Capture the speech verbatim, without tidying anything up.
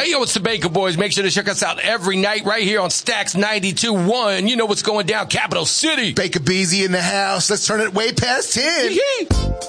Hey, yo, it's the Baker Boys. Make sure to check us out every night right here on Stacks ninety-two point one. You know what's going down, Capital City. Baker Beezy in the house. Let's turn it way past ten. Yee-hee.